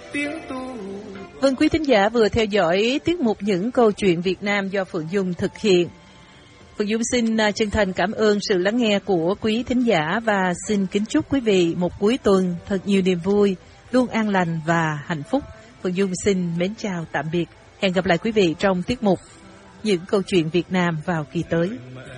Vâng, quý thính giả vừa theo dõi tiết mục Những câu chuyện Việt Nam do Phượng Dung thực hiện. Phượng Dung xin chân thành cảm ơn sự lắng nghe của quý thính giả và xin kính chúc quý vị một cuối tuần thật nhiều niềm vui, luôn an lành và hạnh phúc. Phượng Dung xin mến chào tạm biệt. Hẹn gặp lại quý vị trong tiết mục Những câu chuyện Việt Nam vào kỳ tới.